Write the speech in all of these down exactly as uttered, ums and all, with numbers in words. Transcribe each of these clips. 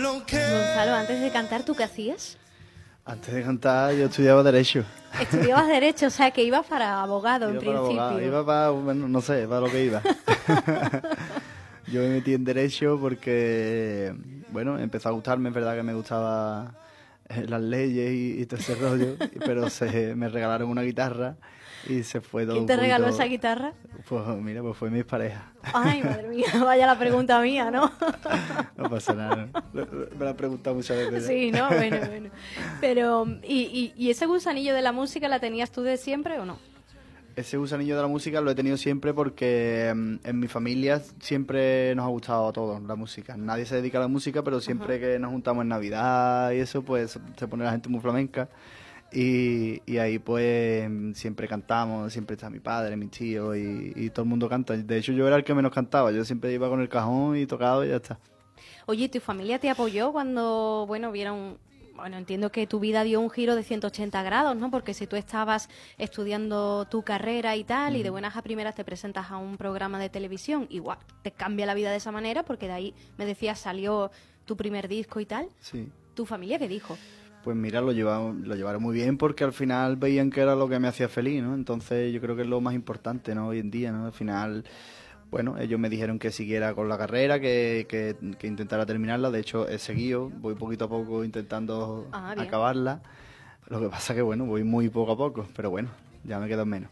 Gonzalo, antes de cantar, ¿tú qué hacías? Antes de cantar yo estudiaba Derecho. Estudiabas Derecho, o sea que ibas para abogado Iba en para principio. abogado, iba para, bueno, no sé, para lo que iba. Yo me metí en Derecho porque, bueno, empezó a gustarme, es verdad que me gustaba eh, las leyes y, y todo ese rollo, pero se me regalaron una guitarra y se fue todo ¿Quién un te poquito- regaló esa guitarra? Pues mira, pues fue mi pareja. Ay, madre mía, vaya la pregunta mía, ¿no? No pasa nada, ¿no? Me la han preguntado muchas veces. ¿no? Sí, ¿no? Bueno, bueno. Pero, ¿y, y, y ese gusanillo de la música la tenías tú de siempre o no? Ese gusanillo de la música lo he tenido siempre porque mm, en mi familia siempre nos ha gustado a todos la música. Nadie se dedica a la música, pero siempre Ajá. que nos juntamos en Navidad y eso, pues se pone la gente muy flamenca. Y, y ahí pues siempre cantamos, siempre está mi padre, mi tío y, y todo el mundo canta. De hecho yo era el que menos cantaba, yo siempre iba con el cajón y tocado y ya está. Oye, ¿tu familia te apoyó cuando, bueno, vieron... Bueno, entiendo que tu vida dio un giro de ciento ochenta grados, ¿no? Porque si tú estabas estudiando tu carrera y tal, y de buenas a primeras te presentas a un programa de televisión, igual te cambia la vida de esa manera, porque de ahí, me decías, salió tu primer disco y tal. Sí. ¿Tu familia qué dijo? Pues mira, lo llevaron, lo llevaron muy bien porque al final veían que era lo que me hacía feliz, ¿no? Entonces yo creo que es lo más importante, ¿no? Hoy en día, ¿no? Al final, bueno, ellos me dijeron que siguiera con la carrera, que, que, que intentara terminarla. De hecho, he seguido, voy poquito a poco intentando Ah, bien. acabarla. Lo que pasa que, bueno, voy muy poco a poco, pero bueno, ya me quedan menos.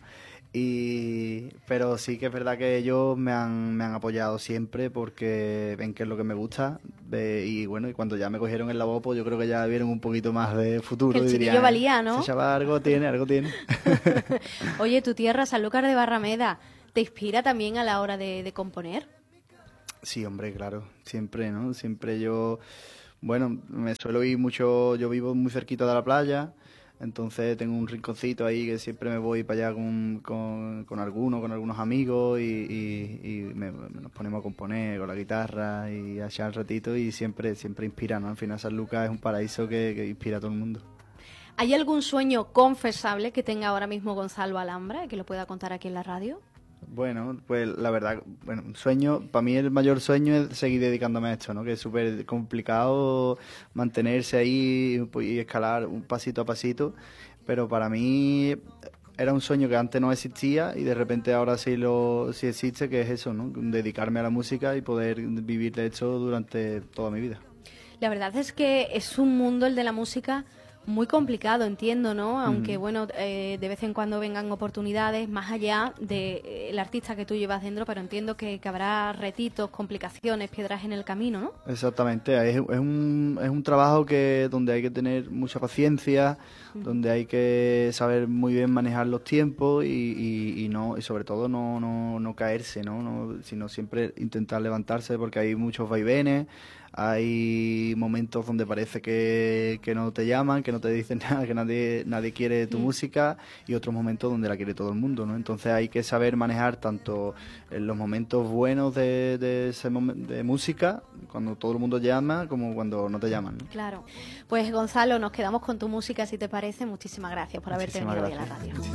Y, pero sí que es verdad que ellos me han, me han apoyado siempre porque ven que es lo que me gusta. Ve- y bueno, y cuando ya me cogieron en la voz, pues yo creo que ya vieron un poquito más de futuro. Que el y chiquillo dirían, valía, ¿no? Ese chaval algo tiene, algo tiene. Oye, tu tierra, Sanlúcar de Barrameda, ¿te inspira también a la hora de, de componer? Sí, hombre, claro, siempre, ¿no? Siempre yo, bueno, me suelo ir mucho, yo vivo muy cerquita de la playa, entonces tengo un rinconcito ahí que siempre me voy para allá con, con, con algunos, con algunos amigos y, y, y me- nos ponemos a componer con la guitarra y a echar el ratito y siempre, siempre inspira, ¿no? Al final San Lucas es un paraíso que, que inspira a todo el mundo. ¿Hay algún sueño confesable que tenga ahora mismo Gonzalo Alhambra y que lo pueda contar aquí en la radio? Bueno, pues la verdad, bueno, un sueño, para mí el mayor sueño es seguir dedicándome a esto, ¿no? Que es súper complicado mantenerse ahí pues, y escalar un pasito a pasito, pero para mí era un sueño que antes no existía y de repente ahora sí lo sí existe, que es eso, ¿no? Dedicarme a la música y poder vivir de esto durante toda mi vida. La verdad es que es un mundo, el de la música, muy complicado, entiendo, ¿no? Aunque, Ujú. bueno, eh, de vez en cuando vengan oportunidades más allá del artista que tú llevas dentro, pero entiendo que, que habrá retitos, complicaciones, piedras en el camino, ¿no? Exactamente, es, es un, es un trabajo que donde hay que tener mucha paciencia, donde hay que saber muy bien manejar los tiempos y, y, y no y sobre todo no, no, no caerse, ¿no? No, sino siempre intentar levantarse porque hay muchos vaivenes, hay momentos donde parece que, que no te llaman, que no te dicen nada, que nadie, nadie quiere tu Mm. música y otros momentos donde la quiere todo el mundo, ¿no? Entonces hay que saber manejar tanto en los momentos buenos de, de, ese momen- de música, cuando todo el mundo llama, como cuando no te llaman, ¿no? Claro. Pues, Gonzalo, nos quedamos con tu música, si te parece. Muchísimas gracias por haberte Muchísimas venido hoy a la gracias. radio. Muchísimas